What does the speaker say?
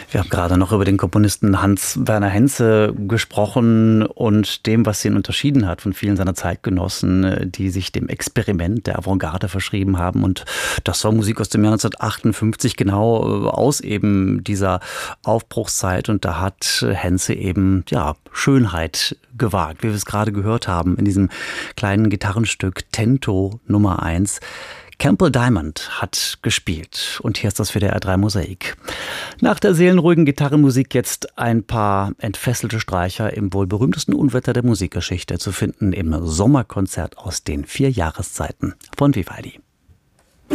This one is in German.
Wir haben gerade noch über den Komponisten Hans Werner Henze gesprochen und dem, was ihn unterschieden hat von vielen seiner Zeitgenossen, die sich dem Experiment der Avantgarde verschrieben haben. Und das war Musik aus dem Jahr 1958, genau aus eben dieser Aufbruchszeit. Und da hat Henze eben, ja, Schönheit gewagt, wie wir es gerade gehört haben, in diesem kleinen Gitarrenstück Tento Nummer 1. Campbell Diamond hat gespielt und hier ist das WDR 3 Mosaik. Nach der seelenruhigen Gitarrenmusik jetzt ein paar entfesselte Streicher im wohl berühmtesten Unwetter der Musikgeschichte zu finden im Sommerkonzert aus den 4 Jahreszeiten von Vivaldi.